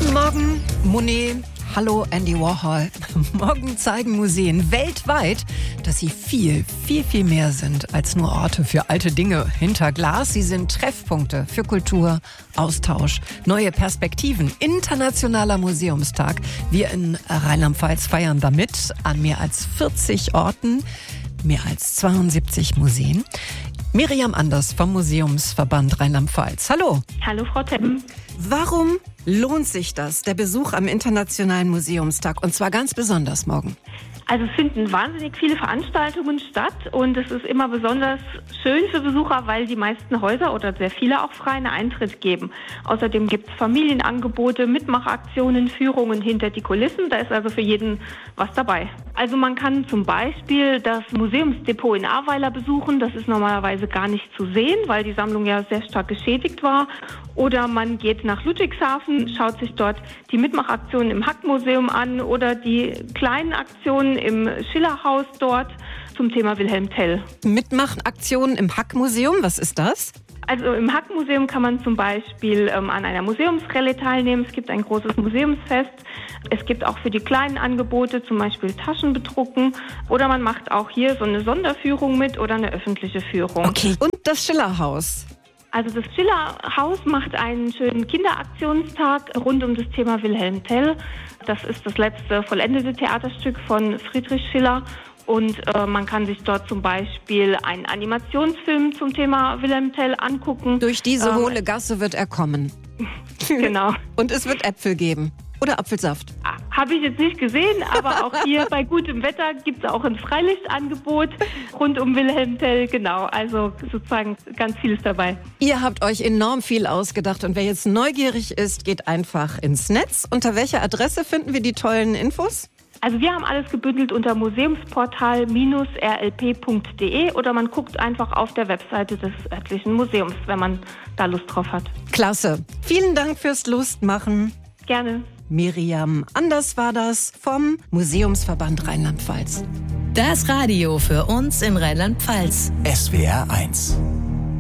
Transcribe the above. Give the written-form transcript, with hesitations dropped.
Guten Morgen, Monet. Hallo, Andy Warhol. Morgen zeigen Museen weltweit, dass sie viel, viel, viel mehr sind als nur Orte für alte Dinge hinter Glas. Sie sind Treffpunkte für Kultur, Austausch, neue Perspektiven. Internationaler Museumstag. Wir in Rheinland-Pfalz feiern damit an mehr als 40 Orten, mehr als 72 Museen. Miriam Anders vom Museumsverband Rheinland-Pfalz. Hallo. Hallo, Frau Teppen. Warum lohnt sich das, der Besuch am Internationalen Museumstag, und zwar ganz besonders morgen? Also es finden wahnsinnig viele Veranstaltungen statt und es ist immer besonders schön für Besucher, weil die meisten Häuser oder sehr viele auch freien Eintritt geben. Außerdem gibt es Familienangebote, Mitmachaktionen, Führungen hinter die Kulissen. Da ist also für jeden was dabei. Also man kann zum Beispiel das Museumsdepot in Ahrweiler besuchen. Das ist normalerweise gar nicht zu sehen, weil die Sammlung ja sehr stark geschädigt war. Oder man geht nach Ludwigshafen, schaut sich dort die Mitmachaktionen im Hack-Museum an oder die kleinen Aktionen im Schillerhaus dort zum Thema Wilhelm Tell. Mitmachaktionen im Hack-Museum, was ist das? Also im Hack-Museum kann man zum Beispiel an einer Museumsrallye teilnehmen. Es gibt ein großes Museumsfest. Es gibt auch für die kleinen Angebote, zum Beispiel Taschen bedrucken. Oder man macht auch hier so eine Sonderführung mit oder eine öffentliche Führung. Okay, und das Schillerhaus? Also das Schillerhaus macht einen schönen Kinderaktionstag rund um das Thema Wilhelm Tell. Das ist das letzte vollendete Theaterstück von Friedrich Schiller. Und man kann sich dort zum Beispiel einen Animationsfilm zum Thema Wilhelm Tell angucken. Durch diese hohle Gasse wird er kommen. Genau. Und es wird Äpfel geben. Oder Apfelsaft. Habe ich jetzt nicht gesehen, aber auch hier bei gutem Wetter gibt es auch ein Freilichtangebot rund um Wilhelm Tell. Genau, also sozusagen ganz vieles dabei. Ihr habt euch enorm viel ausgedacht und wer jetzt neugierig ist, geht einfach ins Netz. Unter welcher Adresse finden wir die tollen Infos? Also wir haben alles gebündelt unter museumsportal-rlp.de oder man guckt einfach auf der Webseite des örtlichen Museums, wenn man da Lust drauf hat. Klasse. Vielen Dank fürs Lustmachen. Gerne. Miriam Anders war das vom Museumsverband Rheinland-Pfalz. Das Radio für uns in Rheinland-Pfalz. SWR 1